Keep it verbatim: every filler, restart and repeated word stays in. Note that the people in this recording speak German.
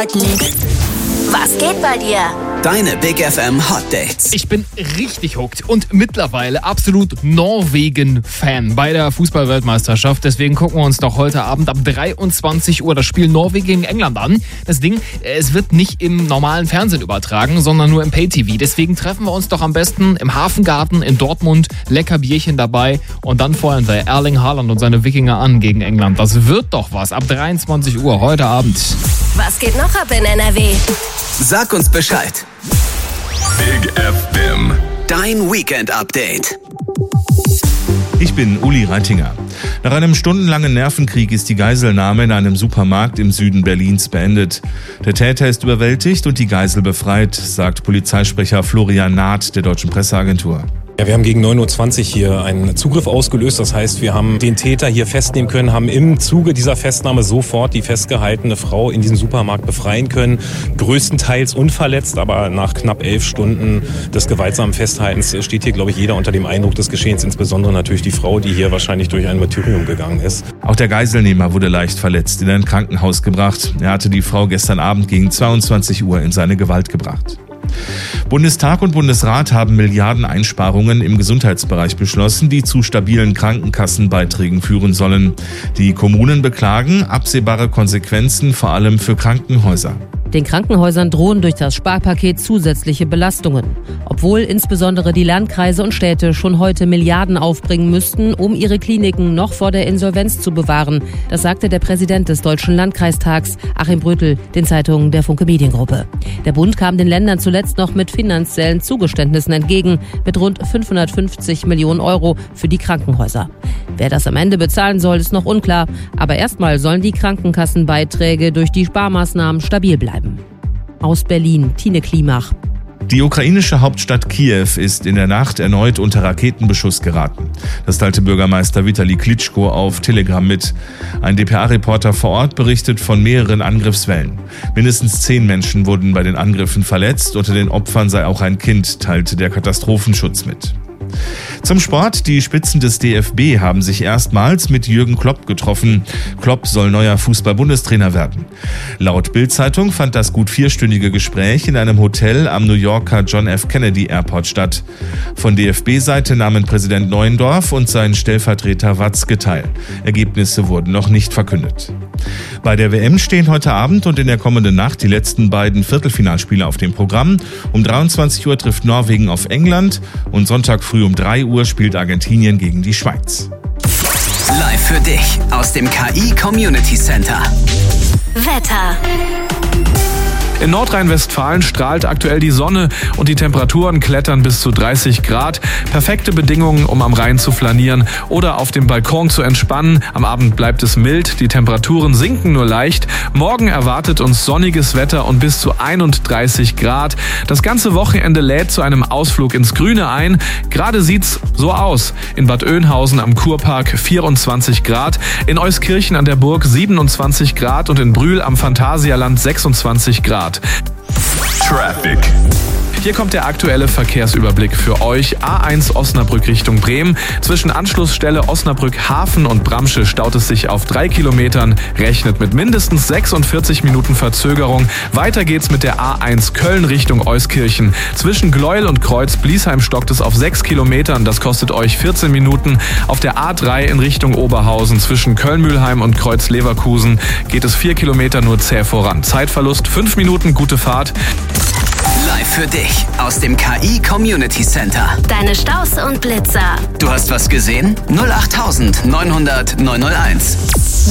Party. Was geht bei dir? Deine Big F M Hot Dates. Ich bin richtig hooked und mittlerweile absolut Norwegen-Fan bei der Fußball-Weltmeisterschaft. Deswegen gucken wir uns doch heute Abend ab dreiundzwanzig Uhr das Spiel Norwegen gegen England an. Das Ding, es wird nicht im normalen Fernsehen übertragen, sondern nur im Pay-T V. Deswegen treffen wir uns doch am besten im Hafengarten in Dortmund, lecker Bierchen dabei und dann feuern wir Erling Haaland und seine Wikinger an gegen England. Das wird doch was. Ab dreiundzwanzig Uhr heute Abend. Was geht noch ab in N R W? Sag uns Bescheid. Big F M. Dein Weekend-Update. Ich bin Uli Reitinger. Nach einem stundenlangen Nervenkrieg ist die Geiselnahme in einem Supermarkt im Süden Berlins beendet. Der Täter ist überwältigt und die Geisel befreit, sagt Polizeisprecher Florian Naht der Deutschen Presseagentur. Ja, wir haben gegen neun Uhr zwanzig hier einen Zugriff ausgelöst. Das heißt, wir haben den Täter hier festnehmen können, haben im Zuge dieser Festnahme sofort die festgehaltene Frau in diesem Supermarkt befreien können. Größtenteils unverletzt, aber nach knapp elf Stunden des gewaltsamen Festhaltens steht hier, glaube ich, jeder unter dem Eindruck des Geschehens. Insbesondere natürlich die Frau, die hier wahrscheinlich durch ein Martyrium gegangen ist. Auch der Geiselnehmer wurde leicht verletzt in ein Krankenhaus gebracht. Er hatte die Frau gestern Abend gegen zweiundzwanzig Uhr in seine Gewalt gebracht. Bundestag und Bundesrat haben Milliardeneinsparungen im Gesundheitsbereich beschlossen, die zu stabilen Krankenkassenbeiträgen führen sollen. Die Kommunen beklagen absehbare Konsequenzen, vor allem für Krankenhäuser. Den Krankenhäusern drohen durch das Sparpaket zusätzliche Belastungen. Obwohl insbesondere die Landkreise und Städte schon heute Milliarden aufbringen müssten, um ihre Kliniken noch vor der Insolvenz zu bewahren. Das sagte der Präsident des Deutschen Landkreistags, Achim Brötel, den Zeitungen der Funke Mediengruppe. Der Bund kam den Ländern zuletzt noch mit finanziellen Zugeständnissen entgegen, mit rund fünfhundertfünfzig Millionen Euro für die Krankenhäuser. Wer das am Ende bezahlen soll, ist noch unklar. Aber erstmal sollen die Krankenkassenbeiträge durch die Sparmaßnahmen stabil bleiben. Aus Berlin, Tine Klimach. Die ukrainische Hauptstadt Kiew ist in der Nacht erneut unter Raketenbeschuss geraten. Das teilte Bürgermeister Vitali Klitschko auf Telegram mit. Ein D P A-Reporter vor Ort berichtet von mehreren Angriffswellen. Mindestens zehn Menschen wurden bei den Angriffen verletzt. Unter den Opfern sei auch ein Kind, teilte der Katastrophenschutz mit. Zum Sport. Die Spitzen des D F B haben sich erstmals mit Jürgen Klopp getroffen. Klopp soll neuer Fußball-Bundestrainer werden. Laut Bild-Zeitung fand das gut vierstündige Gespräch in einem Hotel am New Yorker John F. Kennedy Airport statt. Von D F B-Seite nahmen Präsident Neuendorf und sein Stellvertreter Watzke teil. Ergebnisse wurden noch nicht verkündet. Bei der W M stehen heute Abend und in der kommenden Nacht die letzten beiden Viertelfinalspiele auf dem Programm. Um dreiundzwanzig Uhr trifft Norwegen auf England und Sonntag früh um drei Uhr spielt Argentinien gegen die Schweiz. Live für dich aus dem K I Community Center. Wetter. In Nordrhein-Westfalen strahlt aktuell die Sonne und die Temperaturen klettern bis zu dreißig Grad. Perfekte Bedingungen, um am Rhein zu flanieren oder auf dem Balkon zu entspannen. Am Abend bleibt es mild, die Temperaturen sinken nur leicht. Morgen erwartet uns sonniges Wetter und bis zu einunddreißig Grad. Das ganze Wochenende lädt zu einem Ausflug ins Grüne ein. Gerade sieht's so aus. In Bad Oeynhausen am Kurpark vierundzwanzig Grad, in Euskirchen an der Burg siebenundzwanzig Grad und in Brühl am Phantasialand sechsundzwanzig Grad. Traffic. Hier kommt der aktuelle Verkehrsüberblick für euch. A eins Osnabrück Richtung Bremen. Zwischen Anschlussstelle Osnabrück Hafen und Bramsche staut es sich auf drei Kilometern. Rechnet mit mindestens sechsundvierzig Minuten Verzögerung. Weiter geht's mit der A eins Köln Richtung Euskirchen. Zwischen Gleuel und Kreuz-Bliesheim stockt es auf sechs Kilometern. Das kostet euch vierzehn Minuten. Auf der A drei in Richtung Oberhausen zwischen Köln-Mühlheim und Kreuz-Leverkusen geht es vier Kilometer nur zäh voran. Zeitverlust fünf Minuten, gute Fahrt. Live für dich aus dem K I Community Center. Deine Staus und Blitzer. Du hast was gesehen? null acht neunhundert neunhunderteins.